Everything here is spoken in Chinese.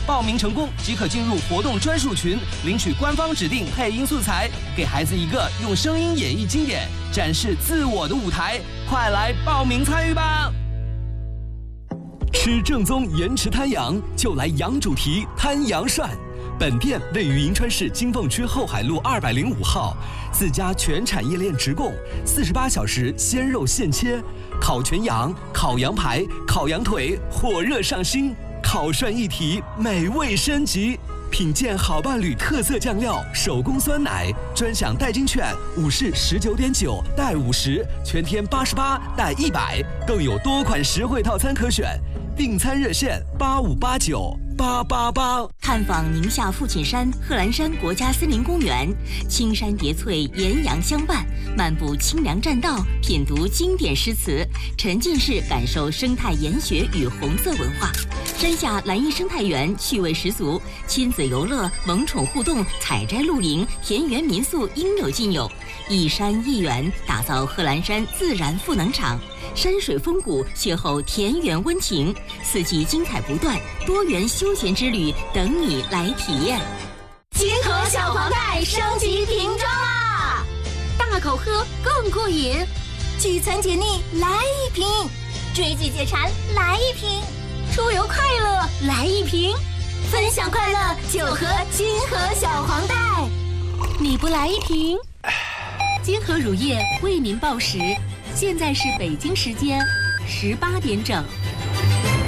报名成功即可进入活动专属群，领取官方指定配音素材，给孩子一个用声音演绎经典、展示自我的舞台。快来报名参与吧！吃正宗盐池滩羊，就来羊主题滩羊涮。本店位于银川市金凤区后海路205号，自家全产业链直供，48小时鲜肉现切，烤全羊、烤羊排、烤羊腿，火热上新，烤涮一体，美味升级。品鉴好伴侣特色酱料，手工酸奶，专享代金券，5式19.9带50，全天88带100，更有多款实惠套餐可选。订餐热线85898888。 探访宁夏父亲山贺兰山国家森林公园，青山叠翠，岩阳相伴，漫步清凉栈道，品读经典诗词，沉浸式感受生态研学与红色文化。山下蓝荫生态园趣味十足，亲子游乐、萌宠互动、采摘露营、田园民宿应有尽有。一山一园，打造贺兰山自然赋能场，山水风谷，邂逅田园温情，四季精彩不断，多元休闲之旅等你来体验。 金河小黄袋升级瓶装啦！大口喝更过瘾，聚餐解腻来一瓶，追剧解馋来一瓶，出游快乐来一瓶，分享快乐就喝金河小黄袋。你不来一瓶？金河乳业为您报时，现在是北京时间18点整。